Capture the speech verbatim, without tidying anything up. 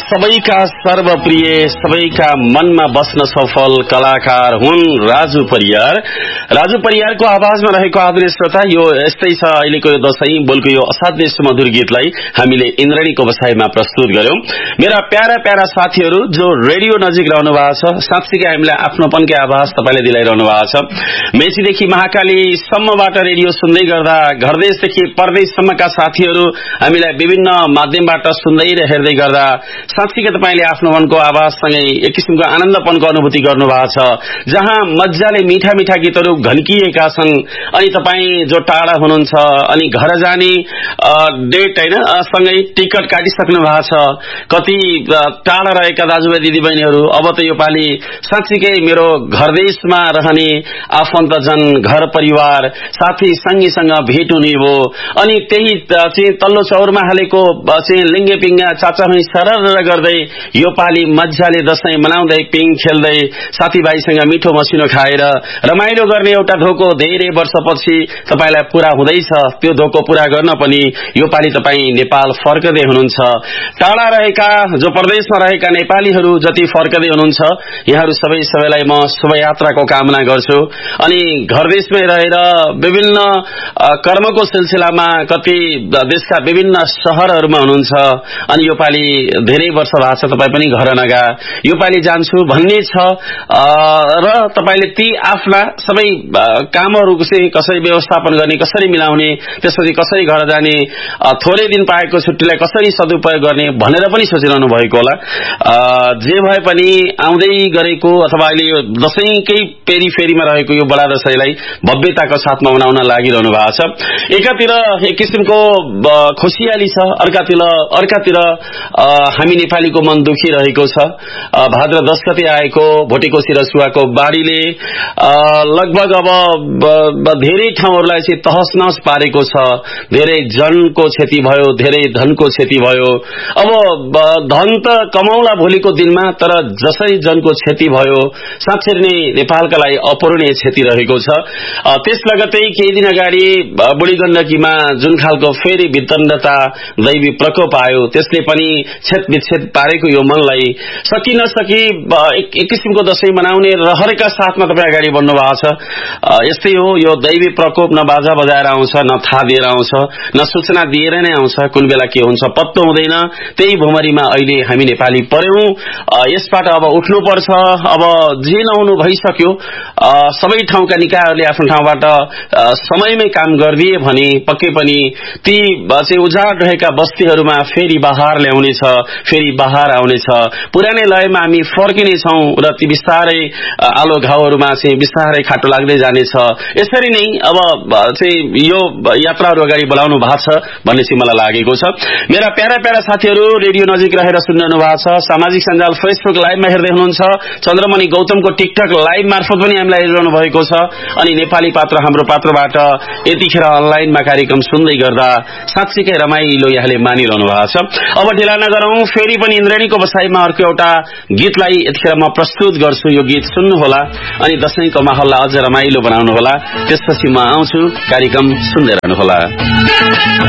सबैका सर्वप्रिय सबैका मनमा बस्न सफल कलाकार हुन् राजु परियार। राजु परियारको आवाजमा रहेको आदरणीय श्रोता, यो यस्तै छ अहिलेको यो दशैं बोलको यो असाध्यै सुमधुर गीतलाई हामीले इन्द्रणीको बसाइमा प्रस्तुत गर्यौं। मेरा प्यारा प्यारा साथीहरू जो रेडियो नजिक रहनु भएको छ, साँच्चीकै हामीलाई आफ्नोपनकै आवाज तपाईले दिलाइरहनु भएको छ। मेचीदेखि महाकालीसम्मबाट रेडियो सुन्दै गर्दा घरदेशदेखि परदेशसम्मका साथीहरू हामीलाई विभिन्न माध्यमबाट सुन्दै र हेर्दै गर्दा साँच्चीकै तपाईले आफ्नो मनको आवाजसँगै एक किसिमको आनन्दपनको अनुभूति गर्नु भएको छ, जहाँ मजाले मीठा मीठा गीतहरू घन्किएका छन्। अनि तपाई जो टाढा हुनुहुन्छ अनि घर जाने डेट हैन सँगै टिकट काटिसक्नु भएको छ, कति टाढा रहेका दाजुभाइ दिदीबहिनीहरू अब त यो पालि साँच्चीकै मेरो घरदेशमा रहने आफन्तजन, घर परिवार, साथी संगीसँग भेट हुने भो। अनि त्यही चाहिँ तल्लो चौरमा हालेको चाहिँ लिङ्गे पिङ्गा चाचा हुँ सरर गर्दै यो पालि मजाले दशैं मनाउँदै पिङ खेल्दै साथीभाइसँग मिठो मसिनो खाएर रमाइलो गर्ने एउटा धोको धेरै वर्षपछि तपाईलाई पूरा हुँदैछ। त्यो धोको पूरा गर्न पनि यो पालि तपाई नेपाल फर्कदै हुनुहुन्छ। टाढा रहेका जो प्रदेशमा रहेका नेपालीहरू जति फर्कदै हुनुहुन्छ, यहाँहरू सबै सबैलाई म शुभयात्राको कामना गर्छु। अनि घरदेशमै रहेर विभिन्न कर्मको सिलसिलामा कति देशका विभिन्न शहरहरूमा हुनुहुन्छ अनि यो पालि धेरै वर्ष भएको छ तपाई पनि घर नगा, यो पालि जान्छु भन्ने छ र तपाईले ती आफ्ना सबै कामहरू चाहिँ कसरी व्यवस्थापन गर्ने, कसरी मिलाउने, त्यसपछि कसरी घर जाने, थोरै दिन पाएको छुट्टीलाई कसरी सदुपयोग गर्ने भनेर पनि सोचिरहनु भएको होला। जे भए पनि आउँदै गरेको अथवा अहिले यो दशैंकै पेरी फेरीमा रहेको यो बडा दशैंलाई भव्यताको साथमा मनाउन लागिरहनु भएको छ। एकातिर एक किसिमको खुशियाली छ, अर्कातिर अर्कातिर हामी नेपालीको मन दुखी रहेको छ। भाद्र दश गते आएको भोटेकोशी रसुवाको बाढीले लगभग अब धेरै ठाउँहरूलाई चाहिँ तहस नहस पारेको छ। धेरै जनको क्षति भयो, धेरै धनको क्षति भयो। अब धन त कमाउला भोलिको दिनमा, तर जसरी जनको क्षति भयो साँच्चै नै नेपालका लागि अपूरणीय क्षति रहेको छ। त्यस लगतै केही दिन अगाडि बुढी गण्डकीमा जुन खालको फेरि वितण्डता दैवी प्रकोप आयो, त्यसले पनि छेद विच्छेद पारेको यो मनलाई सकि नसकी एक, एक किसिमको दशैं मनाउने रहरका साथमा तपाईँ अगाडि बढ्नु भएको छ। यस्तै हो, यो दैवी प्रकोप न बाजा बजाएर आउँछ, न थाहा दिएर आउँछ, न सूचना दिएर नै आउँछ। कुन बेला के हुन्छ पत्तो हुँदैन। त्यही भुमरीमा अहिले हामी नेपाली पर्यौं। यसबाट अब उठ्नुपर्छ। अब जे नहुनु भइसक्यो। सबै ठाउँका निकायहरूले आफ्नो ठाउँबाट समयमै काम गरिदिए भने पक्कै पनि ती चाहिँ उजाड रहेका बस्तीहरूमा फेरि बहार ल्याउनेछ, फेरि बहार आउनेछ। पुरानै लयमा हामी फर्किनेछौं र ती बिस्तारै आलो घाउहरूमा चाहिँ बिस्तारै खाटो लाग्दै जानेछ। यसरी नै अब चाहिँ यो यात्राहरू अगाडि बढाउनु भएको छ भन्ने चाहिँ मलाई लागेको छ। मेरा प्यारा प्यारा साथीहरू रेडियो नजिक रहेर सुनिरहनु भएको छ, सामाजिक सञ्जाल फेसबुक लाइभमा हेर्दै हुनुहुन्छ, चन्द्रमणि गौतमको टिकटक लाइभ मार्फत पनि हामीलाई हेरिरहनु भएको छ। अनि नेपाली पात्र हाम्रो पात्रबाट यतिखेर अनलाइनमा कार्यक्रम सुन्दै गर्दा साँच्चीकै रमाइलो यहाँले मानिरहनु भएको छ। अब ढिला नगरौं, फेरि पनि इन्द्रणीको बसाइमा अर्को एउटा गीतलाई यतिखेर म प्रस्तुत गर्छु। यो गीत सुन्नुहोला अनि दशैंको माहौललाई अझ रमाइलो बनाउनुहोला। त्यसपछि म आउँछु, कार्यक्रम सुन्दै रहनुहोला।